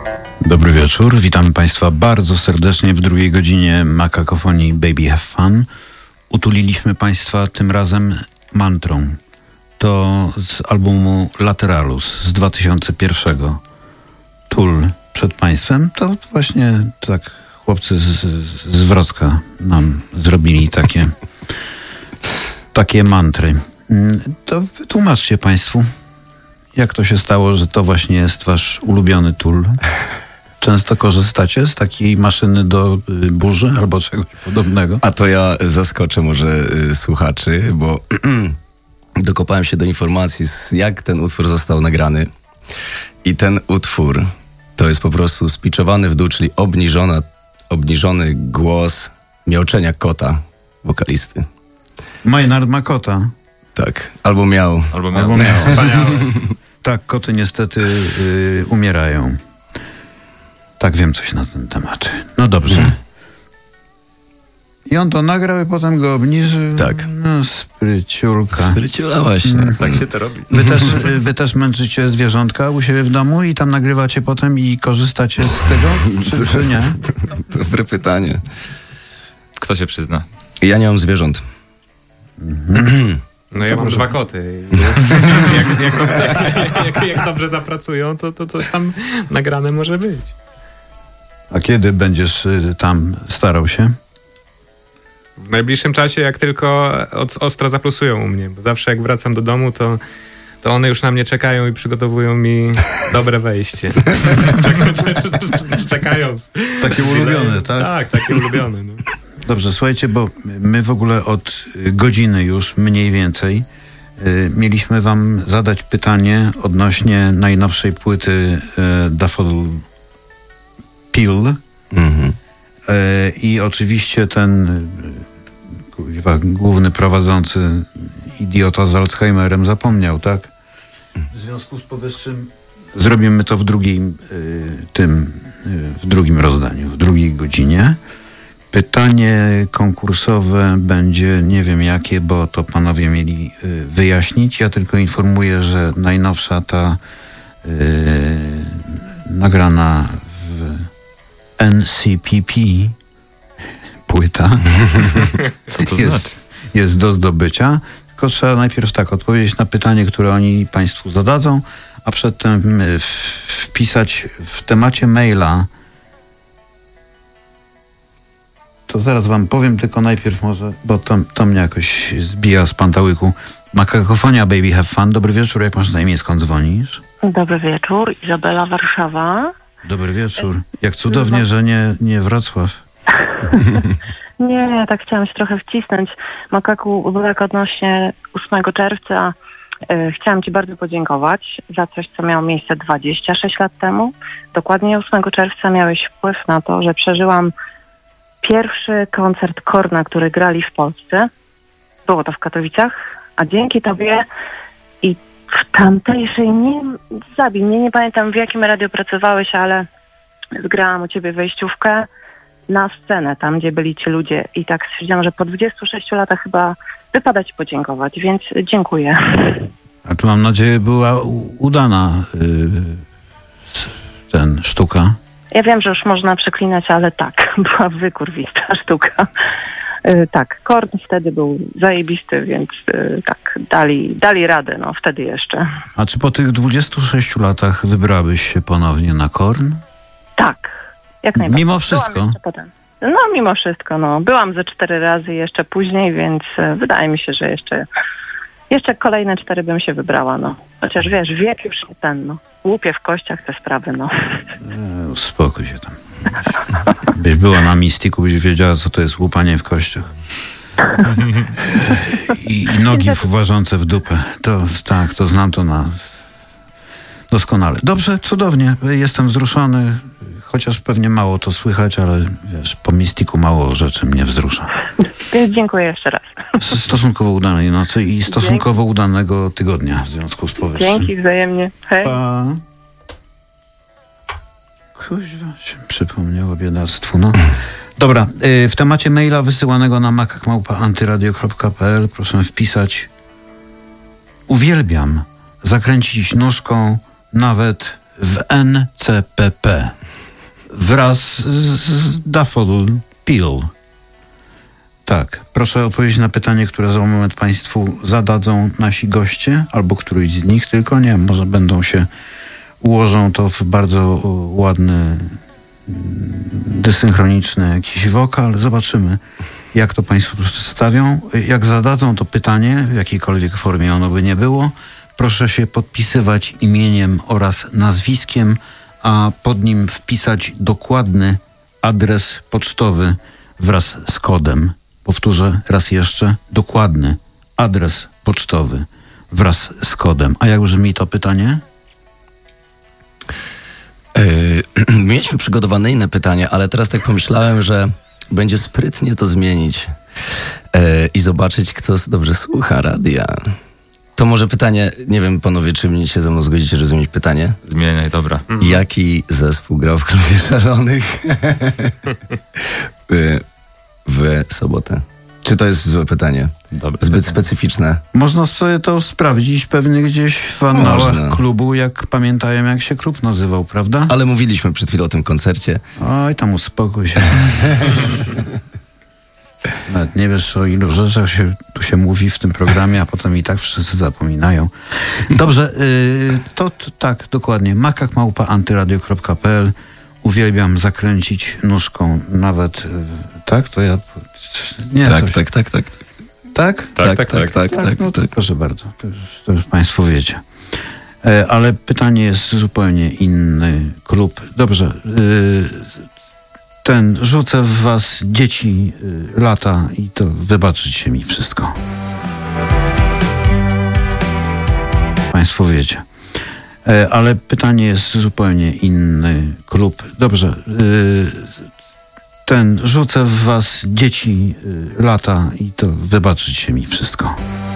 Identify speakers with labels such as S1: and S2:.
S1: Dobry wieczór, witamy Państwa bardzo serdecznie w drugiej godzinie Makakofonii Baby Have Fun. Utuliliśmy Państwa tym razem mantrą. To z albumu Lateralus z 2001. Tul przed Państwem. To właśnie tak chłopcy z Wrocka nam zrobili takie mantry. To wytłumaczcie Państwu, jak to się stało, że to właśnie jest Wasz ulubiony Tul. Często korzystacie z takiej maszyny do burzy albo czegoś podobnego?
S2: A to ja zaskoczę może słuchaczy, bo dokopałem się do informacji, jak ten utwór został nagrany. I ten utwór to jest po prostu spiczowany w dół, czyli obniżony głos miauczenia kota wokalisty.
S1: Maynard ma kota.
S2: Tak, albo miał.
S1: Albo miał. Wspaniałe. Tak, koty niestety umierają. Tak, wiem coś na ten temat. No dobrze. I on to nagrał i potem go obniżył.
S2: Tak.
S1: No, spryciulka.
S2: Spryciula właśnie.
S3: Tak się to robi.
S1: Wy też męczycie zwierzątka u siebie w domu i tam nagrywacie potem i korzystacie z tego? Czy nie?
S2: Dobre pytanie.
S3: Kto się przyzna?
S2: Ja nie mam zwierząt.
S3: No ja mam 2 koty. Jak dobrze zapracują, to coś tam nagrane może być.
S1: A kiedy będziesz tam starał się?
S3: W najbliższym czasie, jak tylko ostro zaplusują u mnie. Bo zawsze jak wracam do domu, to one już na mnie czekają i przygotowują mi dobre wejście. Czekają.
S1: Takie ulubione, tak?
S3: Tak, takie ulubione. No.
S1: Dobrze, słuchajcie, bo my w ogóle od godziny już mniej więcej mieliśmy wam zadać pytanie odnośnie najnowszej płyty Daffodil Peel. I oczywiście ten główny prowadzący idiota z Alzheimerem zapomniał, tak? W związku z powyższym zrobimy to w drugim rozdaniu, w drugiej godzinie. Pytanie konkursowe będzie nie wiem jakie, bo to panowie mieli wyjaśnić. Ja tylko informuję, że najnowsza ta nagrana w NCPP płyta
S3: Co to znaczy?
S1: Jest do zdobycia. Tylko trzeba najpierw tak odpowiedzieć na pytanie, które oni Państwu zadadzą, a przedtem wpisać w temacie maila. To zaraz wam powiem, tylko najpierw może, bo to mnie jakoś zbija z pantałyku. Makakofonia Baby Have Fun. Dobry wieczór, jak masz na imię, skąd dzwonisz?
S4: Dobry wieczór, Izabela, Warszawa.
S1: Dobry wieczór. Jak cudownie, że nie Wrocław.
S4: Nie, tak chciałam się trochę wcisnąć. Makaku, tak odnośnie 8 czerwca chciałam Ci bardzo podziękować za coś, co miało miejsce 26 lat temu. Dokładnie 8 czerwca miałeś wpływ na to, że przeżyłam pierwszy koncert Korna, który grali w Polsce. Było to w Katowicach, a dzięki Tobie i w tamtejszej, nie pamiętam w jakim radio pracowałeś, ale zgrałam u Ciebie wejściówkę na scenę, tam gdzie byli ci ludzie i tak stwierdziłam, że po 26 latach chyba wypada Ci podziękować, więc dziękuję.
S1: A tu mam nadzieję była udana sztuka.
S4: Ja wiem, że już można przeklinać, ale tak, była wykurwista sztuka. Tak, Korn wtedy był zajebisty, więc tak, dali radę, no wtedy jeszcze.
S1: A czy po tych 26 latach wybrałabyś się ponownie na Korn?
S4: Tak, jak najbardziej.
S1: Mimo wszystko?
S4: No mimo wszystko, no. Byłam ze 4 razy jeszcze później, więc wydaje mi się, że jeszcze kolejne 4 bym się wybrała, no. Chociaż wiesz, wiek już nie ten, no. Łupie w kościach te sprawy, no.
S1: Uspokój się tam. Byś była na mistiku, byś wiedziała, co to jest łupanie w kościach. I nogi ważące w dupę. To znam to doskonale. Dobrze, cudownie. Jestem wzruszony, chociaż pewnie mało to słychać, ale wiesz, po mistiku mało rzeczy mnie wzrusza.
S4: Dziękuję jeszcze raz.
S1: Stosunkowo udanej nocy i stosunkowo udanego tygodnia w związku z powyższym.
S4: Dzięki wzajemnie. Hej.
S1: Pa. Kuźwa się przypomniało biedactwu, no. Dobra, w temacie maila wysyłanego na makak@antyradio.pl proszę wpisać: uwielbiam zakręcić nóżką nawet w NCPP wraz z Daffodil Peel. Tak, proszę odpowiedzieć na pytanie, które za moment Państwu zadadzą nasi goście, albo któryś z nich, tylko nie, może ułożą to w bardzo ładny, desynchroniczny jakiś wokal. Zobaczymy, jak to Państwo przedstawią. Jak zadadzą to pytanie, w jakiejkolwiek formie ono by nie było, proszę się podpisywać imieniem oraz nazwiskiem, a pod nim wpisać dokładny adres pocztowy wraz z kodem. Powtórzę raz jeszcze, dokładny adres pocztowy wraz z kodem. A jak brzmi to pytanie?
S2: Mieliśmy przygotowane inne pytanie, ale teraz tak pomyślałem, że będzie sprytnie to zmienić i zobaczyć, kto dobrze słucha radia. To może pytanie, nie wiem panowie, czy mnie się ze mną zgodzicie rozumieć pytanie?
S5: Zmieniaj, dobra.
S2: Jaki zespół grał w Klubie Szalonych w sobotę? Czy to jest złe pytanie?
S5: Dobre
S2: Zbyt
S5: pytanie.
S2: specyficzne.
S1: Można sobie to sprawdzić pewnie gdzieś w annałach klubu, jak pamiętają, jak się klub nazywał, prawda?
S2: Ale mówiliśmy przed chwilą o tym koncercie.
S1: Oj, tam uspokój się. Nawet nie wiesz, o ilu rzeczach tu się mówi w tym programie, a potem i tak wszyscy zapominają. Dobrze, tak, dokładnie. makak@antyradio.pl. Uwielbiam zakręcić nóżką nawet, tak? To ja... Nie,
S2: Tak?
S1: Tak?
S2: Tak.
S1: No to proszę bardzo, to już Państwo wiecie. Ale pytanie jest zupełnie inny. Klub. Dobrze. Rzucę w was dzieci lata i to wybaczycie mi wszystko. Państwo wiecie. Ale pytanie jest zupełnie inny. Klub. Dobrze. Rzucę w was dzieci lata i to wybaczycie mi wszystko.